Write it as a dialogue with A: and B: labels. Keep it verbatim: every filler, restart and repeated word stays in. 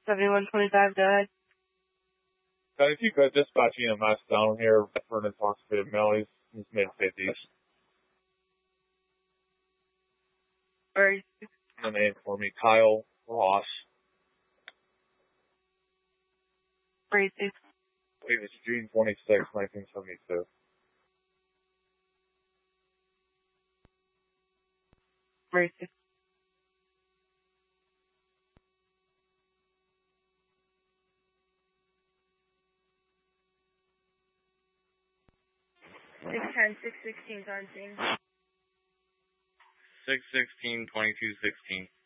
A: seventy-one twenty-five, go ahead.
B: Uh, if you could, dispatching a mass down here for an intoxicated male. He's, he's mid-fifties.
A: Where is he?
B: The name for me, Kyle Ross.
A: Where is he?
B: I believe it's June twenty-sixth, nineteen seventy-two.
A: Where is he? six ten, six sixteen, on scene.
B: six sixteen, twenty-two sixteen.